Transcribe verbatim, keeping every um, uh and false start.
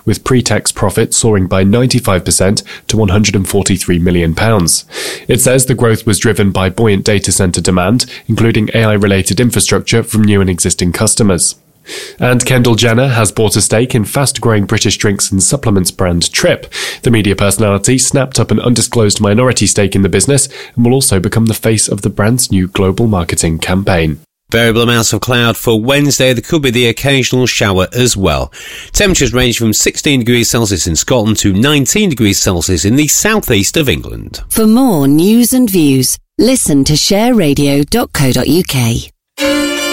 with pre-tax profit soaring by ninety-five percent to one hundred forty-three million pounds. It says the growth was driven by buoyant data centre demand, including A I-related infrastructure from new and existing customers. And Kendall Jenner has bought a stake in fast-growing British drinks and supplements brand Trip. The media personality snapped up an undisclosed minority stake in the business and will also become the face of the brand's new global marketing campaign. Variable amounts of cloud for Wednesday. There could be the occasional shower as well. Temperatures range from sixteen degrees Celsius in Scotland to nineteen degrees Celsius in the southeast of England. For more news and views, listen to share radio dot co dot uk.